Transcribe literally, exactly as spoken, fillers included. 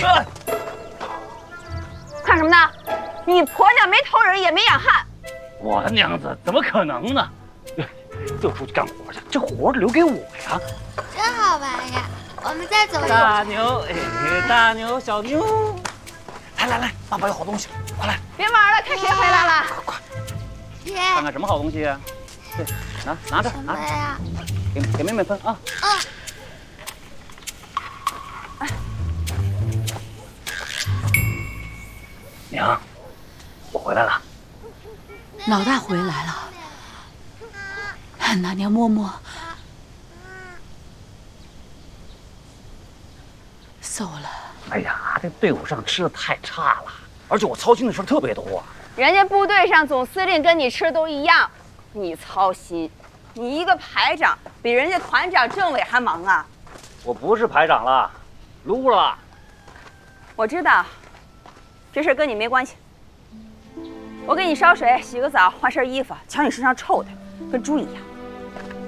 看什么呢？你婆娘没偷人也没养汉。 我的娘子，怎么可能呢？就出去干活去，这活留给我呀。 真好玩呀！我们再走一走。 大牛，哎，大牛，小牛，来来来，爸爸有好东西，快来！ 别玩了，看谁回来了。 快快， 耶！ 看看什么好东西啊？对，拿拿着， 什拿着， 么呀？ 给给妹妹分啊。 嗯。 娘，我回来了。 老大回来了，拿娘摸摸。馊了。 哎呀，这队伍上吃的太差了，而且我操心的事特别多。 人家部队上总司令跟你吃的都一样，你操心。你一个排长，比人家团长、政委还忙啊！ 我不是排长了，撸了。 我知道，这事跟你没关系。我给你烧水、洗个澡、换身衣服，瞧你身上臭的，跟猪一样。